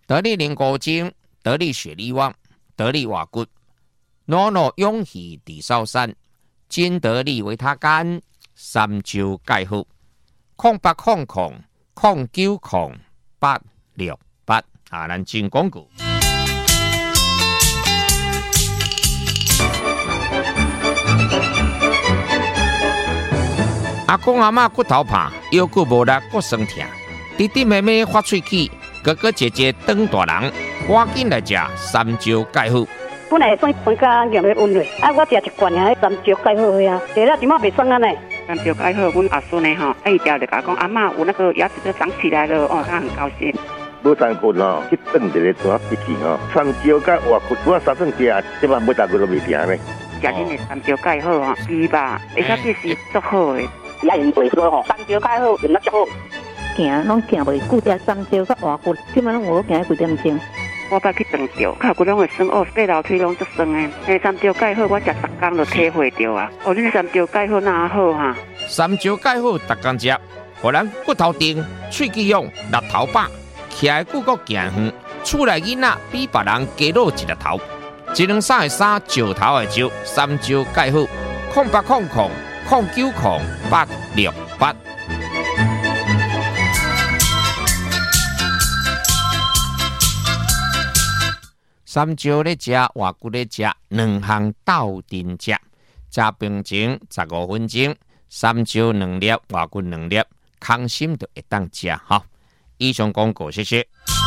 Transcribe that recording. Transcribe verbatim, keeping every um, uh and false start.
得力灵骨精，得力血力旺，得力瓦骨，脑脑勇气地少山，金得力维他干，三周盖好，空八空空空九空八六八啊，咱进广告。阿公阿嬷骨头怕，腰骨无力，骨酸痛，弟弟妹妹发喙齿，哥哥姐姐当大人，赶紧来食三招钙好。 本来算酸甲咸的温热，啊，我食一罐啊，三招钙好呀，食了即马袂酸啊呢。 三招钙好，阮阿孙呢吼，他一条就甲讲阿嬷有那个牙齿都长起来了，哦，他很高兴。 无三分吼，去炖一个大脾气吼，三招甲活骨，我三顿食，即摆每大个都袂停呢。 食恁的三招钙好吼，鸡吧，而且这是足好的。 也用袂错吼，三招钙好用得足好。 行拢行袂久，食三招甲活骨，即摆拢有行几点钟。 我捌去长着，脚骨拢会酸哦，爬楼梯拢足酸的。诶，三招钙好，我食十工就体会着啊。哦，恁三招钙好哪好哈？ 三招钙好，逐工食，互咱骨头硬、喙齿勇、力头饱，徛的骨骼行远，厝内囡仔比别人加露一粒头。一两三的三，石头的石，三招钙好，空八空空空九空八六八。三招咧食，活骨咧食，两项斗阵食。食平前十五分钟，三招两粒，活骨两粒，空心就会当食哈。以上广告，谢谢。